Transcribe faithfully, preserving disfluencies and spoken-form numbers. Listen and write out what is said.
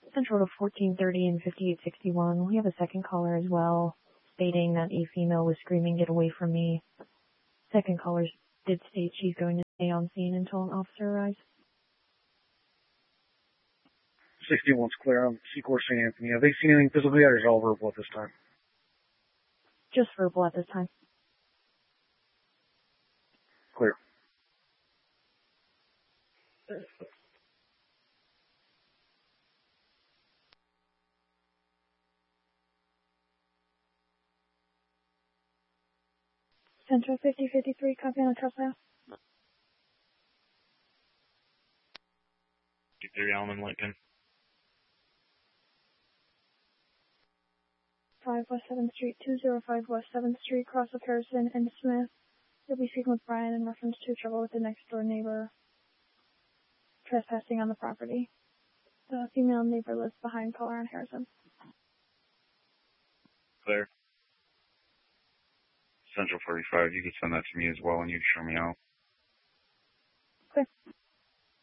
Central to fourteen thirty and fifty-eight sixty-one. We have a second caller as well, stating that a female was screaming, "Get away from me." Second caller did state she's going to stay on scene until an officer arrives. sixty-one's clear on Secor Saint Anthony. Have they seen anything physically or is it all verbal at this time? Just verbal at this time. Clear. Central fifty fifty-three, copy on a trespass. fifty-three Allen Lincoln. five West seventh Street, two oh five West seventh Street, cross of Harrison and Smith. You'll be speaking with Brian in reference to trouble with the next door neighbor trespassing on the property. The female neighbor lives behind caller on Harrison. Clear. Central forty-five, you can send that to me as well and you can show me out.